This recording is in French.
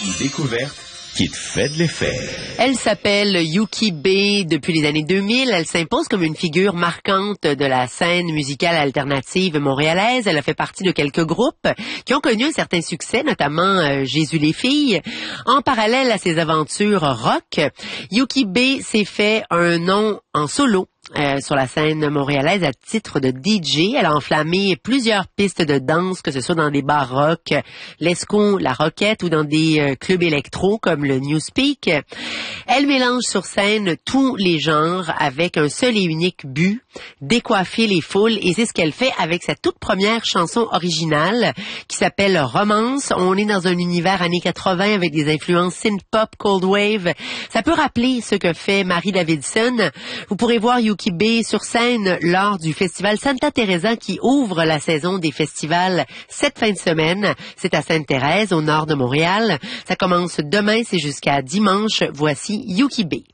Une découverte qui te fait de l'effet. Elle s'appelle Yuki B. Depuis les années 2000. Elle s'impose comme une figure marquante de la scène musicale alternative montréalaise. Elle a fait partie de quelques groupes qui ont connu un certain succès, notamment Jésus les filles. En parallèle à ses aventures rock, Yuki B. s'est fait un nom en solo. Sur la scène montréalaise à titre de DJ. Elle a enflammé plusieurs pistes de danse, que ce soit dans des bars rock, l'Esco, la Roquette ou dans des clubs électro comme le Newspeak. Elle mélange sur scène tous les genres avec un seul et unique but, décoiffer les foules, et c'est ce qu'elle fait avec sa toute première chanson originale qui s'appelle Romance. On est dans un univers années 80 avec des influences synth-pop, cold wave. Ça peut rappeler ce que fait Marie Davidson. Vous pourrez voir Yuki B sur scène lors du festival Santa Teresa qui ouvre la saison des festivals cette fin de semaine. C'est à Sainte-Thérèse, au nord de Montréal. Ça commence demain, c'est jusqu'à dimanche. Voici Yuki B.